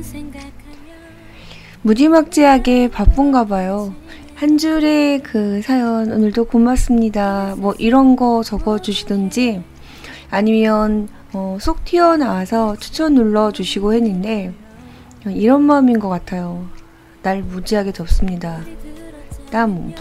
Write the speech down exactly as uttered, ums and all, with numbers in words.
무지막지하게 바쁜가 봐요. 한 줄의 그 사연 오늘도 고맙습니다. 뭐 이런 거 적어주시든지 아니면 어, 쏙 튀어나와서 추천 눌러주시고 했는데 이런 마음인 것 같아요. 날 무지하게 덥습니다. 땀